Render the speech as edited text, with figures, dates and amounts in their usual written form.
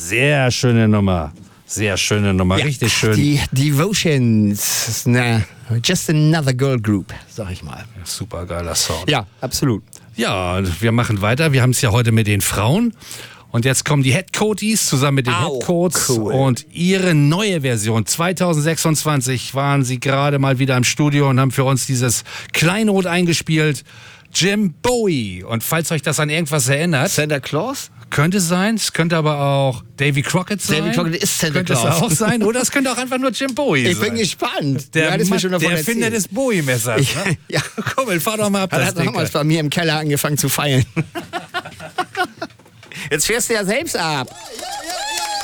Sehr schöne Nummer. Sehr schöne Nummer, ja, richtig schön. Die Devotions, just another girl group, sag ich mal. Super geiler Sound. Ja, absolut. Ja, wir machen weiter. Wir haben es ja heute mit den Frauen. Und jetzt kommen die Headcoaties zusammen mit den Headcoats. Cool. Und ihre neue Version, 2026, waren sie gerade mal wieder im Studio und haben für uns dieses Kleinod eingespielt. Jim Bowie. Und falls euch das an irgendwas erinnert... Santa Claus? Könnte sein, es könnte aber auch Davy Crockett sein. Davy Crockett ist Santa Claus. Könnte es auch sein, oder es könnte auch einfach nur Jim Bowie sein. Ich bin gespannt. Der Erfinder des Bowie-Messers. Ne? Ja. Komm, fahr doch mal ab. Er hat damals bei mir im Keller angefangen zu feilen. Jetzt fährst du ja selbst ab.